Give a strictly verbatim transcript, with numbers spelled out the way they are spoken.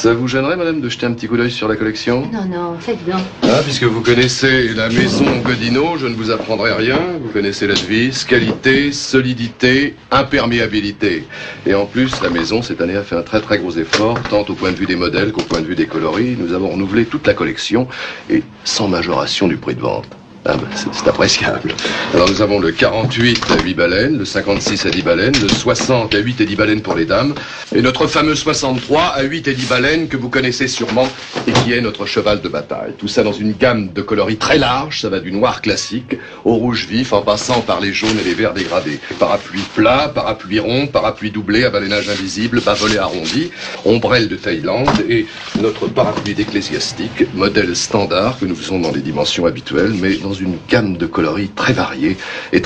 Ça vous gênerait, madame, de jeter un petit coup d'œil sur la collection? Non, non, faites donc. Ah, puisque vous connaissez la maison Godino, je ne vous apprendrai rien. Vous connaissez la devise, qualité, solidité, imperméabilité. Et en plus, la maison, cette année, a fait un très très gros effort, tant au point de vue des modèles qu'au point de vue des coloris. Nous avons renouvelé toute la collection, et sans majoration du prix de vente. Ah ben, c'est appréciable. Alors nous avons le quarante-huit à huit baleines, le cinquante-six à dix baleines, le soixante à huit et dix baleines pour les dames, et notre fameux soixante-trois à huit et dix baleines que vous connaissez sûrement et qui est notre cheval de bataille. Tout ça dans une gamme de coloris très large, ça va du noir classique au rouge vif en passant par les jaunes et les verts dégradés. Parapluie plat, parapluie rond, parapluie doublé à balénage invisible, bas-volet arrondi, ombrelle de Thaïlande et notre parapluie d'ecclésiastique, modèle standard que nous faisons dans les dimensions habituelles, mais dans une gamme de coloris très variée et